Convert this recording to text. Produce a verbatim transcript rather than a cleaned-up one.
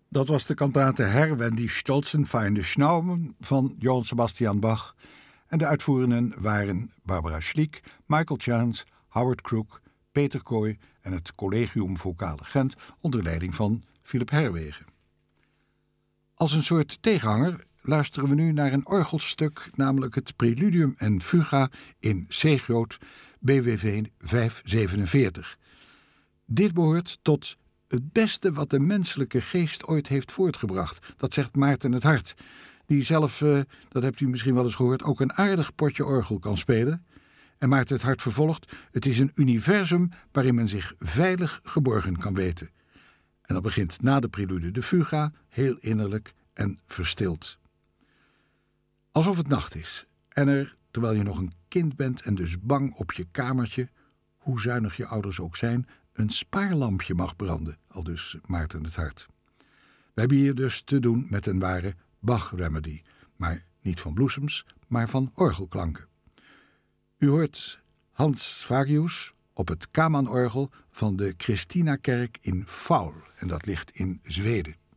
Dat was de kantate Herr, wenn die Stolzen feine Schnauben van Johann Sebastian Bach. En de uitvoerenden waren Barbara Schliek, Michael Chance, Howard Crook, Peter Kooi en het Collegium Vocale Gent onder leiding van Philip Herwegen. Als een soort tegenhanger luisteren we nu naar een orgelstuk, namelijk het Preludium en Fuga in C-groot B W V vijfhonderdzevenenveertig. Dit behoort tot het beste wat de menselijke geest ooit heeft voortgebracht. Dat zegt Maarten het Hart, die zelf, uh, dat hebt u misschien wel eens gehoord, ook een aardig potje orgel kan spelen. En Maarten het Hart vervolgt: het is een universum waarin men zich veilig geborgen kan weten. En dat begint na de prelude de fuga, heel innerlijk en verstild. Alsof het nacht is en er, terwijl je nog een kind bent en dus bang op je kamertje, hoe zuinig je ouders ook zijn, een spaarlampje mag branden, aldus Maarten het Hart. We hebben hier dus te doen met een ware Bach-remedy, maar niet van bloesems, maar van orgelklanken. U hoort Hans Swagius op het Kaman-orgel van de Christina-kerk in Faul, en dat ligt in Zweden.